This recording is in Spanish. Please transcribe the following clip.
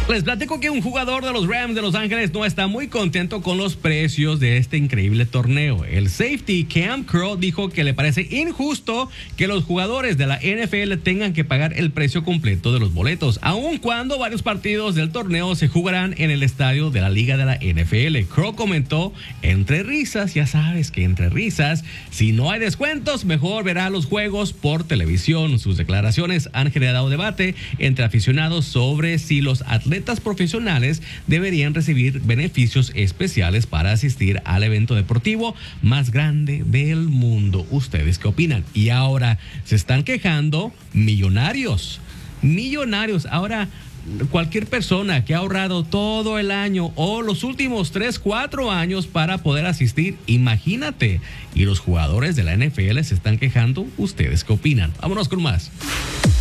Les platico que un jugador de los Rams de Los Ángeles no está muy contento con los precios de este increíble torneo. El safety Cam Curl dijo que le parece injusto que los jugadores de la NFL tengan que pagar el precio completo de los boletos, aun cuando varios partidos del torneo se jugarán en el estadio de la liga de la NFL. Curl comentó, entre risas, ya sabes que entre risas, si no hay descuentos, mejor verá los juegos por televisión. Sus declaraciones han generado debate entre aficionados sobre si los atletas profesionales deberían recibir beneficios especiales para asistir al evento deportivo más grande del mundo. ¿Ustedes qué opinan? Y ahora se están quejando millonarios. Ahora, cualquier persona que ha ahorrado todo el año o los últimos 3-4 años para poder asistir, imagínate. Y los jugadores de la NFL se están quejando. ¿Ustedes qué opinan? Vámonos con más.